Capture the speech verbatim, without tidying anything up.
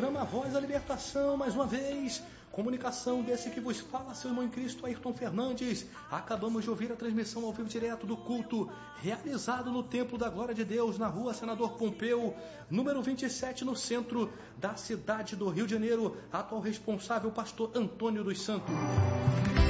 programa Voz da Libertação, mais uma vez. Comunicação desse que vos fala, seu irmão em Cristo, Ayrton Fernandes. Acabamos de ouvir a transmissão ao vivo direto do culto, realizado no Templo da Glória de Deus, na rua Senador Pompeu, número vinte e sete, no centro da cidade do Rio de Janeiro. Atual responsável, pastor Antônio dos Santos.